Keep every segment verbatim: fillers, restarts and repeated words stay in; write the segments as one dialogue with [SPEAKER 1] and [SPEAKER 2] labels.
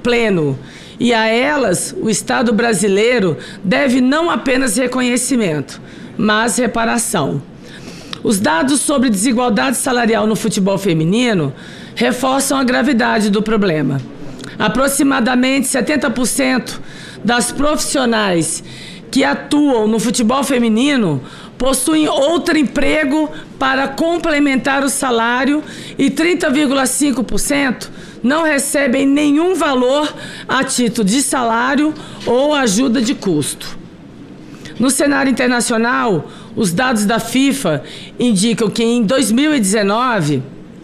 [SPEAKER 1] pleno. E a elas, o Estado brasileiro deve não apenas reconhecimento, mas reparação. Os dados sobre desigualdade salarial no futebol feminino reforçam a gravidade do problema. Aproximadamente setenta por cento das profissionais que atuam no futebol feminino possuem outro emprego para complementar o salário e trinta vírgula cinco por cento não recebem nenhum valor a título de salário ou ajuda de custo. No cenário internacional, os dados da FIFA indicam que em dois mil e dezenove,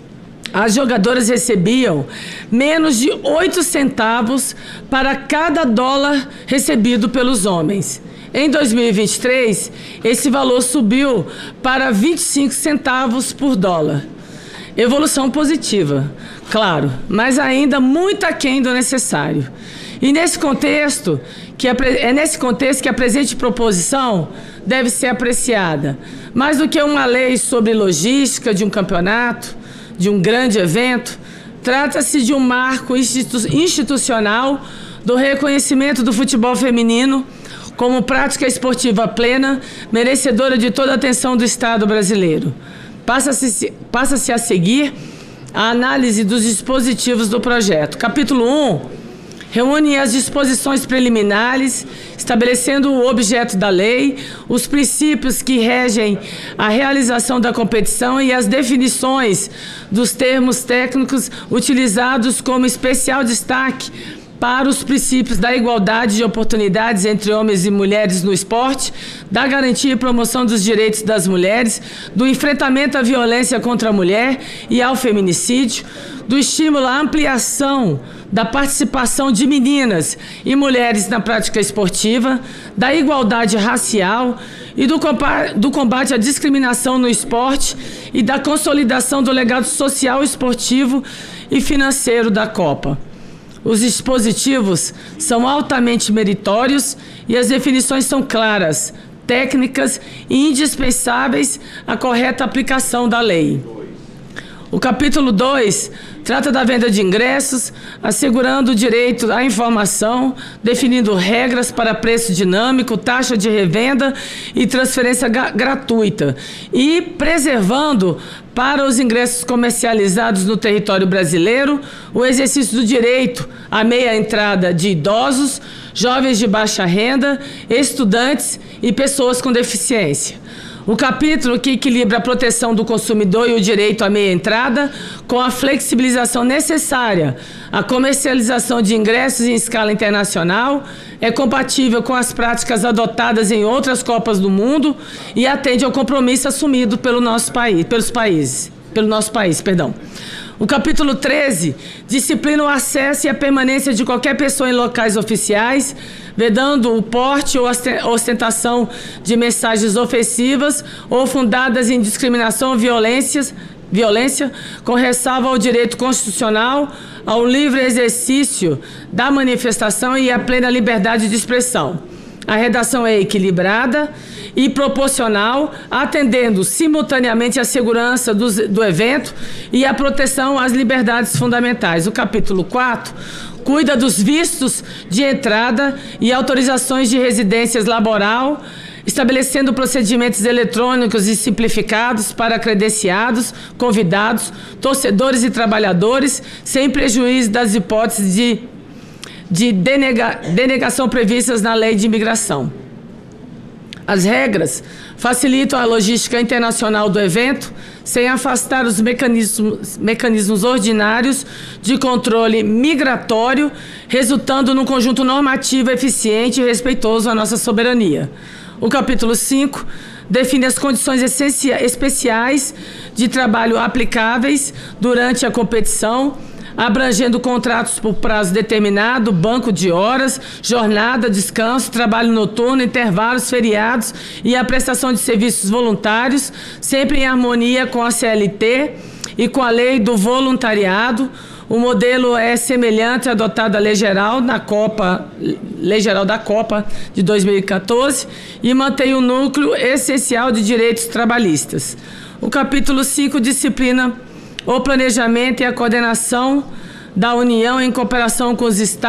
[SPEAKER 1] as jogadoras recebiam menos de oito centavos para cada dólar recebido pelos homens. Em dois mil e vinte e três, esse valor subiu para vinte e cinco centavos por dólar. Evolução positiva, claro, mas ainda muito aquém do necessário. E nesse contexto, que a, é nesse contexto que a presente proposição deve ser apreciada. Mais do que uma lei sobre logística de um campeonato, de um grande evento, trata-se de um marco institu- institucional do reconhecimento do futebol feminino como prática esportiva plena, merecedora de toda a atenção do Estado brasileiro. Passa-se, passa-se a seguir a análise dos dispositivos do projeto. Capítulo um reúne as disposições preliminares, estabelecendo o objeto da lei, os princípios que regem a realização da competição e as definições dos termos técnicos utilizados como especial destaque para os princípios da igualdade de oportunidades entre homens e mulheres no esporte, da garantia e promoção dos direitos das mulheres, do enfrentamento à violência contra a mulher e ao feminicídio, do estímulo à ampliação da participação de meninas e mulheres na prática esportiva, da igualdade racial e do combate à discriminação no esporte e da consolidação do legado social, esportivo e financeiro da Copa. Os dispositivos são altamente meritórios e as definições são claras, técnicas e indispensáveis à correta aplicação da lei. O capítulo dois trata da venda de ingressos, assegurando o direito à informação, definindo regras para preço dinâmico, taxa de revenda e transferência gratuita, e preservando para os ingressos comercializados no território brasileiro o exercício do direito à meia entrada de idosos, jovens de baixa renda, estudantes e pessoas com deficiência. O capítulo que equilibra a proteção do consumidor e o direito à meia entrada com a flexibilização necessária à comercialização de ingressos em escala internacional é compatível com as práticas adotadas em outras Copas do Mundo e atende ao compromisso assumido pelo nosso país, pelos países, pelo nosso país, perdão. O capítulo treze disciplina o acesso e a permanência de qualquer pessoa em locais oficiais, vedando o porte ou ostentação de mensagens ofensivas ou fundadas em discriminação ou violências, violência, com ressalva ao direito constitucional, ao livre exercício da manifestação e à plena liberdade de expressão. A redação é equilibrada e proporcional, atendendo simultaneamente à segurança do, do evento e à proteção às liberdades fundamentais. O capítulo quatro cuida dos vistos de entrada e autorizações de residências laboral, estabelecendo procedimentos eletrônicos e simplificados para credenciados, convidados, torcedores e trabalhadores, sem prejuízo das hipóteses de, de denega, denegação previstas na Lei de Imigração. As regras facilitam a logística internacional do evento, sem afastar os mecanismos, mecanismos ordinários de controle migratório, resultando num conjunto normativo eficiente e respeitoso à nossa soberania. O capítulo cinco define as condições especiais de trabalho aplicáveis durante a competição, abrangendo contratos por prazo determinado, banco de horas, jornada, descanso, trabalho noturno, intervalos, feriados e a prestação de serviços voluntários, sempre em harmonia com a C L T e com a lei do voluntariado. O modelo é semelhante à adotada Lei Geral, na Copa, Lei Geral da Copa de dois mil e quatorze e mantém o núcleo essencial de direitos trabalhistas. O capítulo cinco disciplina o planejamento e a coordenação da União em cooperação com os Estados